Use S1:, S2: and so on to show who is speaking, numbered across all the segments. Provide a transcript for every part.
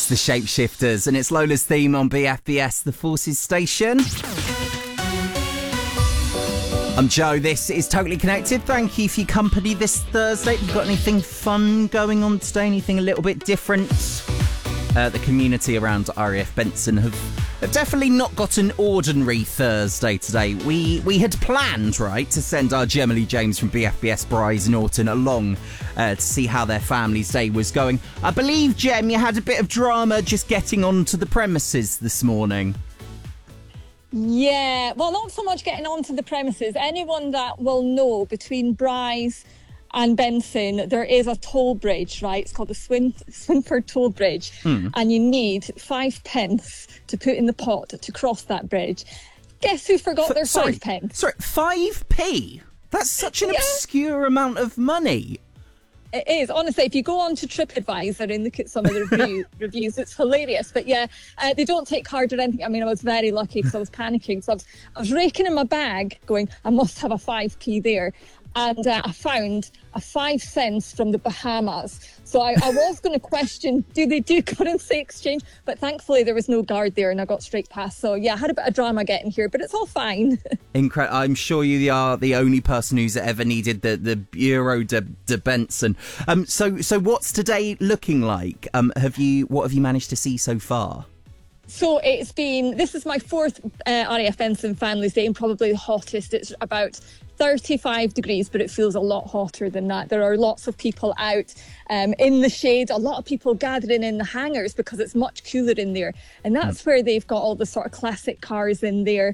S1: It's the Shapeshifters, and it's Lola's theme on BFBS, the Forces Station. I'm Joe, this is Totally Connected. Thank you for your company this Thursday. Have you got anything fun going on today? Anything a little bit different? The community around RAF Benson have definitely not got an ordinary Thursday today. We had planned, right, to send our Gemma Lee James from BFBS Bryce Norton along to see how their family's day was going. I believe, Gem, you had a bit of drama just getting onto the premises this morning.
S2: Yeah, well, not so much getting onto the premises. Anyone that will know, between Bryce and Benson, there is a toll bridge, right? It's called the Swinford Toll Bridge. And you need 5 pence to put in the pot to cross that bridge. Guess who forgot their 5 pence?
S1: Sorry, 5p? That's such an obscure amount of money.
S2: It is. Honestly, if you go on to TripAdvisor and look at some of the reviews, it's hilarious. But yeah, they don't take card or anything. I mean, I was very lucky because I was panicking. So I was raking in my bag going, I must have a 5p there. And I found a 5 cents from the Bahamas. So I was going to question, do they do currency exchange? But thankfully there was no guard there and I got straight past. So yeah, I had a bit of drama getting here, but it's all fine.
S1: Incredible. I'm sure you are the only person who's ever needed the Bureau de Benson. So what's today looking like? What have you managed to see so far?
S2: So this is my 4th RAF Benson Families Day and probably the hottest. It's about 35 degrees, but it feels a lot hotter than that. There are lots of people out in the shade, a lot of people gathering in the hangars because it's much cooler in there. And that's where they've got all the sort of classic cars in there.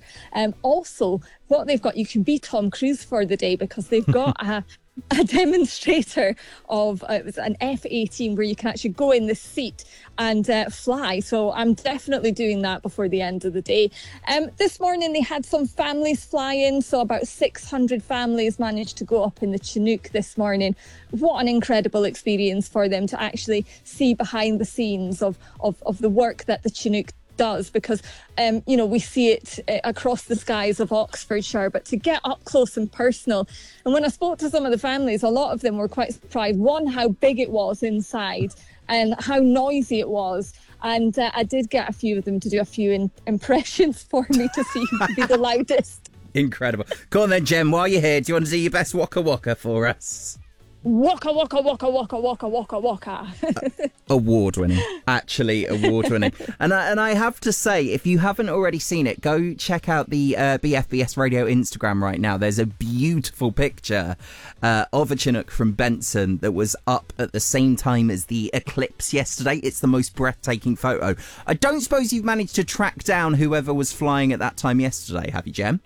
S2: Also, what they've got, you can be Tom Cruise for the day because they've got a demonstrator of it was an F-18 where you can actually go in the seat and fly. So I'm definitely doing that before the end of the day. This morning they had some families fly in, so about 600 families managed to go up in the Chinook this morning. What an incredible experience for them to actually see behind the scenes of the work that the Chinook does, because we see it across the skies of Oxfordshire, but to get up close and personal. And when I spoke to some of the families, a lot of them were quite surprised, one, how big it was inside and how noisy it was. And I did get a few of them to do a few impressions for me to see who could be the loudest.
S1: Incredible. Go on then, Jem, while you're here, do you want to do your best waka waka for us?
S2: Waka waka waka waka waka waka waka.
S1: Award-winning. Actually award-winning. And I have to say, if you haven't already seen it, go check out the BFBS Radio Instagram right now. There's a beautiful picture of a Chinook from Benson that was up at the same time as the eclipse yesterday. It's the most breathtaking photo. I don't suppose you've managed to track down whoever was flying at that time yesterday, have you, Jem?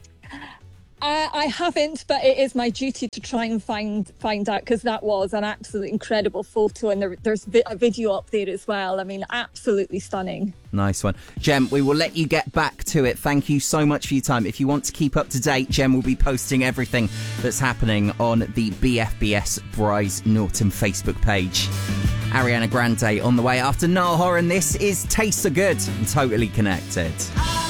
S2: I haven't, but it is my duty to try and find out, because that was an absolutely incredible photo, and there's a video up there as well. I mean, absolutely stunning.
S1: Nice one. Jem, we will let you get back to it. Thank you so much for your time. If you want to keep up to date, Jem will be posting everything that's happening on the BFBS Bryce Norton Facebook page. Ariana Grande on the way after Niall Horan. This is Taste So Good and Totally Connected.